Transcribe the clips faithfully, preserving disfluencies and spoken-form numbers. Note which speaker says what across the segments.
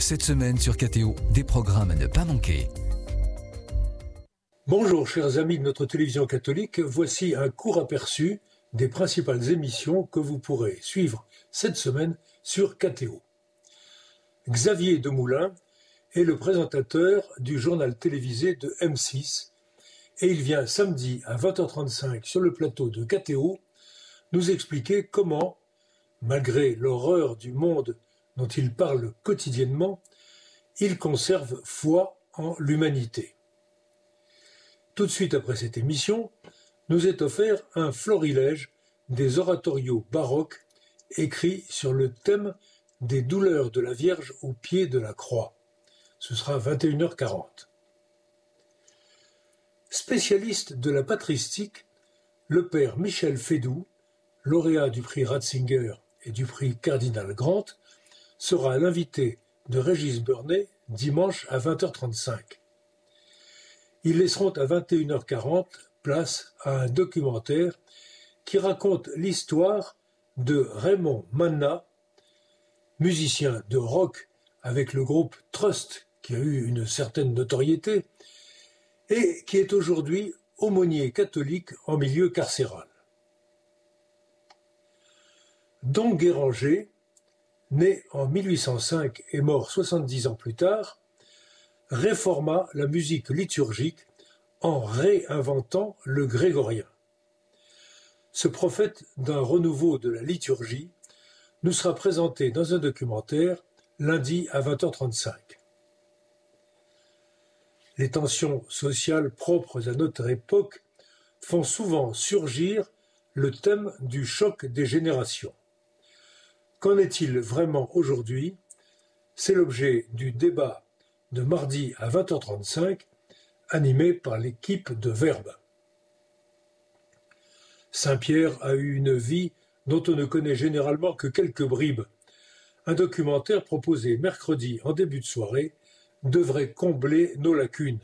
Speaker 1: Cette semaine sur K T O, des programmes à ne pas manquer.
Speaker 2: Bonjour chers amis de notre télévision catholique, voici un court aperçu des principales émissions que vous pourrez suivre cette semaine sur K T O. Xavier Demoulin est le présentateur du journal télévisé de M six et il vient samedi à vingt heures trente-cinq sur le plateau de K T O nous expliquer comment, malgré l'horreur du monde dont il parle quotidiennement, il conserve foi en l'humanité. Tout de suite après cette émission, nous est offert un florilège des oratorios baroques écrits sur le thème des douleurs de la Vierge au pied de la croix. Ce sera vingt et une heures quarante. Spécialiste de la patristique, le père Michel Fédoux, lauréat du prix Ratzinger et du prix Cardinal Grant, sera l'invité de Régis Burnet dimanche à vingt heures trente-cinq. Ils laisseront à vingt et une heures quarante place à un documentaire qui raconte l'histoire de Raymond Manna, musicien de rock avec le groupe Trust, qui a eu une certaine notoriété, et qui est aujourd'hui aumônier catholique en milieu carcéral. Don Guéranger, né en mille huit cent cinq et mort soixante-dix ans plus tard, réforma la musique liturgique en réinventant le grégorien. Ce prophète d'un renouveau de la liturgie nous sera présenté dans un documentaire lundi à vingt heures trente-cinq. Les tensions sociales propres à notre époque font souvent surgir le thème du choc des générations. Qu'en est-il vraiment aujourd'hui ? C'est l'objet du débat de mardi à vingt heures trente-cinq, animé par l'équipe de Verbe. Saint-Pierre a eu une vie dont on ne connaît généralement que quelques bribes. Un documentaire proposé mercredi en début de soirée devrait combler nos lacunes.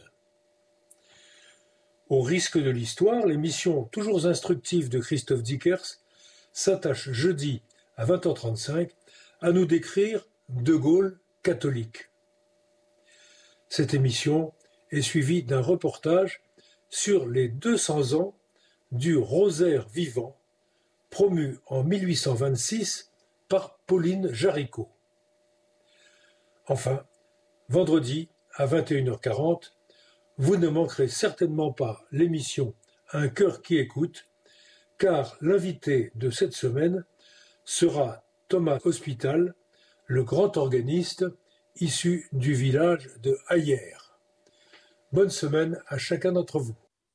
Speaker 2: Au risque de l'histoire, l'émission toujours instructive de Christophe Dickers s'attache jeudi à vingt heures trente-cinq à nous décrire De Gaulle catholique. Cette émission est suivie d'un reportage sur les deux cents ans du rosaire vivant, promu en mille huit cent vingt-six par Pauline Jaricot. Enfin, vendredi à vingt et une heures quarante, vous ne manquerez certainement pas l'émission Un cœur qui écoute, car l'invité de cette semaine sera Thomas Hospital, le grand organiste issu du village de Hayères. Bonne semaine à chacun d'entre vous.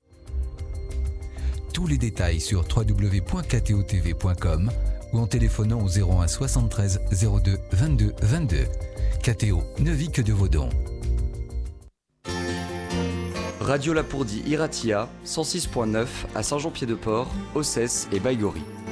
Speaker 1: Tous les détails sur w w w point k t o t v point com ou en téléphonant au zéro un soixante-treize zéro deux vingt-deux vingt-deux. K T O ne vit que de vos dons.
Speaker 3: Radio Lapourdie Iratia, cent six point neuf à Saint-Jean-Pied-de-Port, Ossès et Baïgorry.